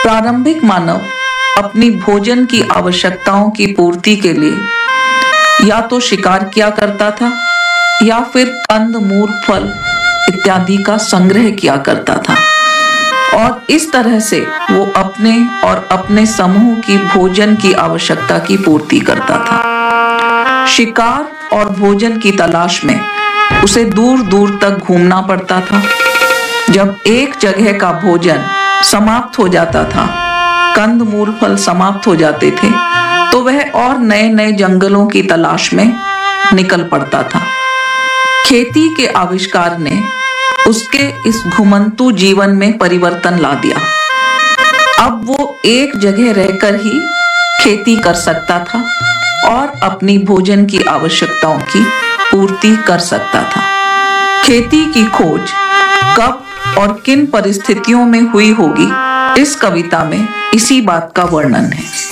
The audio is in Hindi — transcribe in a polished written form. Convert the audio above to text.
प्रारंभिक मानव अपनी भोजन की आवश्यकताओं की पूर्ति के लिए या तो शिकार किया करता था या फिर कंद मूल फल इत्यादि का संग्रह किया करता था और इस तरह से वो अपने और अपने समूह की भोजन की आवश्यकता की पूर्ति करता था। शिकार और भोजन की तलाश में उसे दूर दूर तक घूमना पड़ता था। जब एक जगह का भोजन समाप्त हो जाता था, कंद मूल फल समाप्त हो जाते थे, तो वह और नए नए जंगलों की तलाश में निकल पड़ता था। खेती के आविष्कार ने उसके इस घुमंतू जीवन में परिवर्तन ला दिया। अब वो एक जगह रहकर ही खेती कर सकता था और अपनी भोजन की आवश्यकताओं की पूर्ति कर सकता था। खेती की खोज कब और किन परिस्थितियों में हुई होगी, इस कविता में इसी बात का वर्णन है।